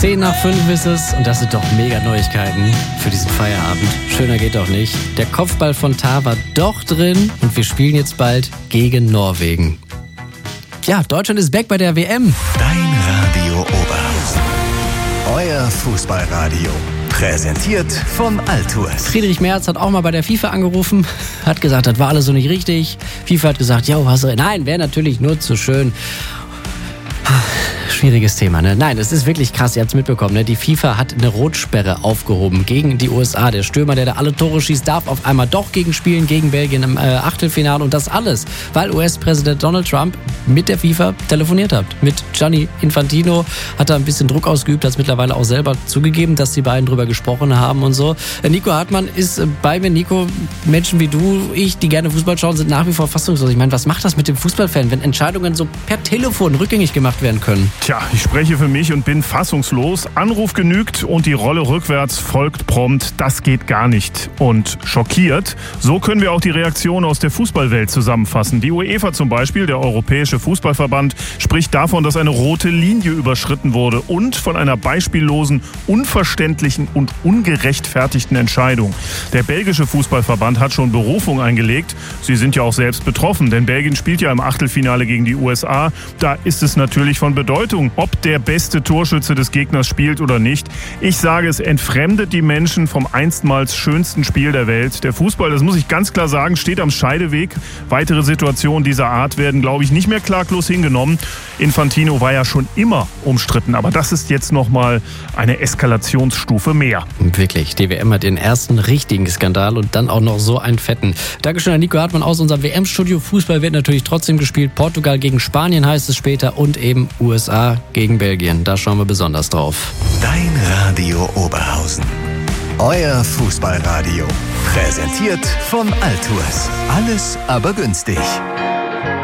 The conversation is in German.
10:05 ist es und das sind doch mega Neuigkeiten für diesen Feierabend. Schöner geht doch nicht. Der Kopfball von Tah war doch drin und wir spielen jetzt bald gegen Norwegen. Ja, Deutschland ist back bei der WM. Dein Radio Oberhausen. Euer Fußballradio. Präsentiert von Altours. Friedrich Merz hat auch mal bei der FIFA angerufen, hat gesagt, das war alles so nicht richtig. FIFA hat gesagt, ja, hast du... Nein, wäre natürlich nur zu schön. Schwieriges Thema, ne? Nein, es ist wirklich krass, ihr habt es mitbekommen, ne? Die FIFA hat eine Rotsperre aufgehoben gegen die USA. Der Stürmer, der da alle Tore schießt, darf auf einmal doch gegenspielen, gegen Belgien im Achtelfinale. Und das alles, weil US-Präsident Donald Trump mit der FIFA telefoniert hat. Mit Gianni Infantino hat er ein bisschen Druck ausgeübt, hat es mittlerweile auch selber zugegeben, dass die beiden drüber gesprochen haben und so. Nico Hartmann ist bei mir. Nico, Menschen wie du, ich, die gerne Fußball schauen, sind nach wie vor fassungslos. Ich meine, was macht das mit dem Fußballfan, wenn Entscheidungen so per Telefon rückgängig gemacht werden können? Tja, ich spreche für mich und bin fassungslos. Anruf genügt und die Rolle rückwärts folgt prompt. Das geht gar nicht. Und schockiert. So können wir auch die Reaktion aus der Fußballwelt zusammenfassen. Die UEFA zum Beispiel, der Europäische Fußballverband, spricht davon, dass eine rote Linie überschritten wurde und von einer beispiellosen, unverständlichen und ungerechtfertigten Entscheidung. Der belgische Fußballverband hat schon Berufung eingelegt. Sie sind ja auch selbst betroffen, denn Belgien spielt ja im Achtelfinale gegen die USA. Da ist es natürlich von Bedeutung, ob der beste Torschütze des Gegners spielt oder nicht. Ich sage, es entfremdet die Menschen vom einstmals schönsten Spiel der Welt. Der Fußball, das muss ich ganz klar sagen, steht am Scheideweg. Weitere Situationen dieser Art werden, glaube ich, nicht mehr klaglos hingenommen. Infantino war ja schon immer umstritten, aber das ist jetzt nochmal eine Eskalationsstufe mehr. Wirklich, die WM hat den ersten richtigen Skandal und dann auch noch so einen fetten. Dankeschön an Nico Hartmann aus unserem WM-Studio. Fußball wird natürlich trotzdem gespielt. Portugal gegen Spanien heißt es später und eben USA gegen Belgien. Da schauen wir besonders drauf. Dein Radio Oberhausen. Euer Fußballradio. Präsentiert von Altours. Alles aber günstig.